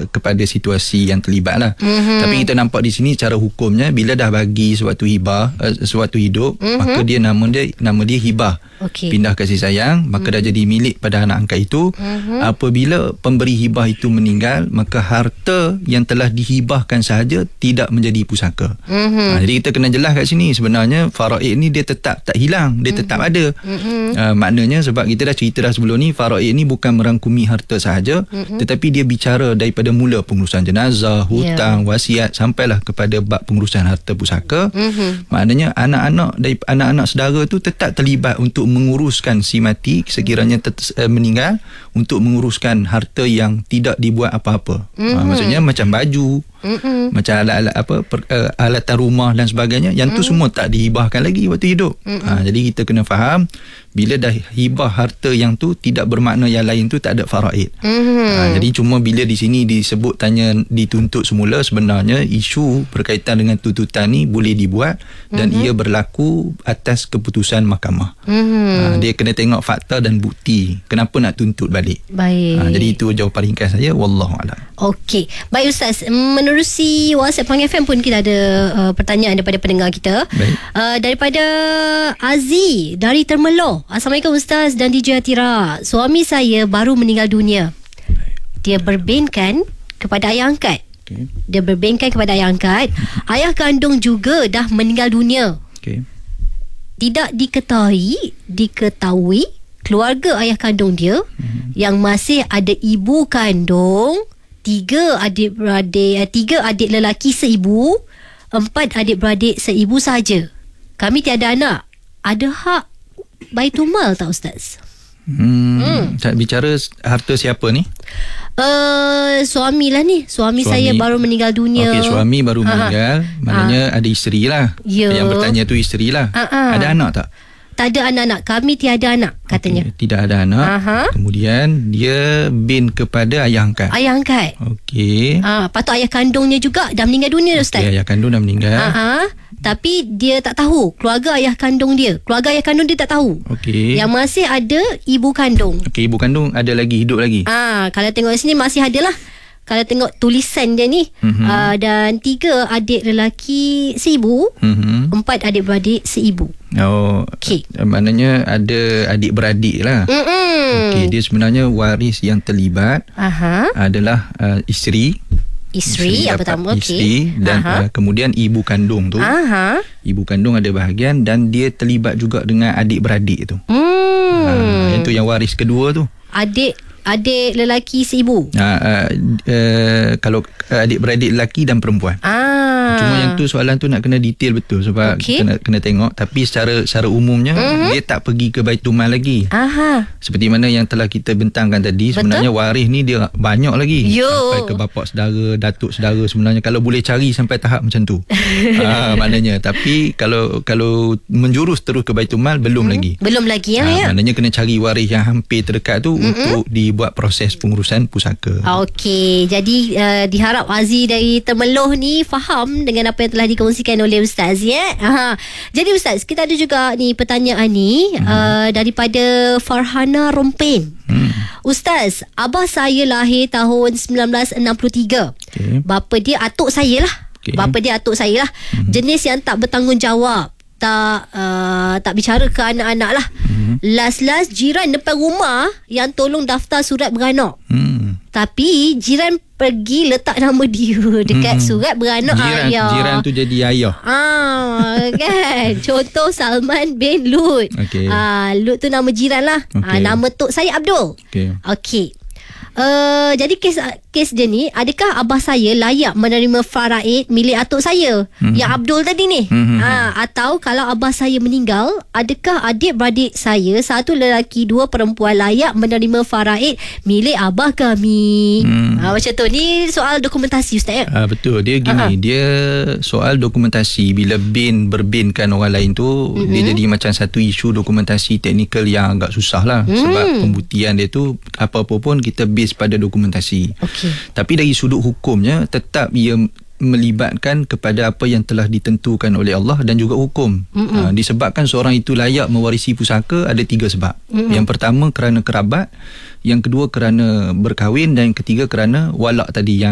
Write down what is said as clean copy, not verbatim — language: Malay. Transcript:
kepada situasi yang terlibat lah. Tapi kita nampak di sini cara hukumnya, bila dah bagi sewaktu hibah, sewaktu hidup, maka dia nama dia hibah. Pindah kasih sayang, maka dah jadi milik pada anak angkat itu. Apabila pemberi hibah itu meninggal, maka harta yang telah dihibahkan sahaja tidak menjadi pusaka. Jadi kita kena jelas kat sini, sebenarnya faraid ni dia tetap tak hilang, dia tetap ada. Maknanya sebab kita dah cerita dah sebelum ni, faraid ni bukan merangkumi harta sahaja, tetapi dia bicara daripada mula pengurusan jenazah, hutang, wasiat, sampailah kepada bab pengurusan harta pusaka. Maknanya anak-anak saudara tu tetap terlibat untuk menguruskan si mati sekiranya meninggal, untuk menguruskan harta yang tidak dibuat apa-apa. Maksudnya macam baju, macam alat-alat alatan rumah dan sebagainya, yang tu semua tak dihibahkan lagi waktu hidup. Jadi kita kena faham, bila dah hibah harta yang tu, tidak bermakna yang lain tu tak ada faraid. Jadi cuma bila di sini disebut tanya dituntut semula, sebenarnya isu berkaitan dengan tuntutan ni boleh dibuat dan ia berlaku atas keputusan mahkamah. Dia kena tengok fakta dan bukti kenapa nak tuntut balik. Baik. Jadi itu jawapan ringkas saya, wallahualam. Okey. Baik Ustaz, menerusi WhatsApp Pang FM pun kita ada pertanyaan daripada pendengar kita. Daripada Aziz dari Termeloh. Assalamualaikum Ustaz dan DJ Atira. Suami saya baru meninggal dunia. Dia berbinkan kepada ayah angkat. Dia berbinkan kepada ayah angkat. Ayah kandung juga dah meninggal dunia. Tidak diketahui keluarga ayah kandung dia yang masih ada ibu kandung, 3 adik lelaki seibu, 4 adik-beradik seibu saja. Kami tiada anak. Ada hak Baitumal tak Ustaz? Tak bicara harta siapa ni? Suami lah ni. Suami saya baru meninggal dunia. Okey, suami baru meninggal, maknanya ada isteri lah. Yang bertanya tu isteri lah. Ada anak tak? Tak ada anak-anak. Kami tiada anak katanya. Tidak ada anak. Kemudian dia bin kepada ayah angkat. Ayah angkat. Okey. Patut ayah kandungnya juga dah meninggal dunia Ustaz. Ayah kandung dah meninggal. Tapi dia tak tahu keluarga ayah kandung dia. Keluarga ayah kandung dia tak tahu. Okey. Yang masih ada ibu kandung. Okey, ibu kandung ada lagi, hidup lagi. Kalau tengok sini masih ada lah. Kalau tengok tulisan dia ni, dan 3 adik lelaki seibu, 4 adik-beradik seibu. Maknanya ada adik-beradik lah. Okey, dia sebenarnya waris yang terlibat adalah isteri yang pertama, isteri dan kemudian ibu kandung tu. Ibu kandung ada bahagian dan dia terlibat juga dengan adik-beradik tu. Yang tu yang waris kedua tu. Adik lelaki seibu. Kalau adik-beradik lelaki dan perempuan. Cuma yang tu soalan tu nak kena detail betul sebab kena tengok, tapi secara umumnya dia tak pergi ke Baitumal lagi. Seperti mana yang telah kita bentangkan tadi, sebenarnya waris ni dia banyak lagi. Sampai ke bapak saudara, datuk saudara, sebenarnya kalau boleh cari sampai tahap macam tu. Maknanya, tapi kalau menjurus terus ke Baitumal belum lagi. Belum lagi ya. Maknanya kena cari waris yang hampir terdekat tu untuk dibuat proses pengurusan pusaka. Okey, jadi diharap Aziz dari Termeloh ni faham dengan apa yang telah dikongsikan oleh Ustaz ya. Jadi Ustaz, kita ada juga ni pertanyaan ni daripada Farhana Rompen. Ustaz, abah saya lahir tahun 1963. Bapa dia atuk saya lah. Bapa dia atuk saya lah. Jenis yang tak bertanggungjawab, tak bicara ke anak-anak lah. Last jiran depan rumah yang tolong daftar surat beranak. Tapi jiran pergi letak nama dia dekat surat beranak ayah. Jiran tu jadi ayah. Kan. Contoh Salman bin Lut. Lut tu nama jiran lah. Nama tok saya Abdul. Okey. Jadi kes dia ni, adakah abah saya layak menerima faraid milik atuk saya yang Abdul tadi ni? Atau kalau abah saya meninggal, adakah adik-beradik saya, 1 lelaki 2 perempuan, layak menerima faraid milik abah kami? Macam tu. Ni soal dokumentasi Ustaz ya? Betul. Dia gini, dia soal dokumentasi. Bila berbinkan orang lain tu, dia jadi macam satu isu dokumentasi teknikal yang agak susah lah. Sebab pembuktian dia tu apa-apa pun kita base pada dokumentasi. Tapi dari sudut hukumnya, tetap ia melibatkan kepada apa yang telah ditentukan oleh Allah dan juga hukum. Disebabkan seorang itu layak mewarisi pusaka, ada 3 sebab. Yang pertama kerana kerabat, yang kedua kerana berkahwin, dan yang ketiga kerana walak tadi yang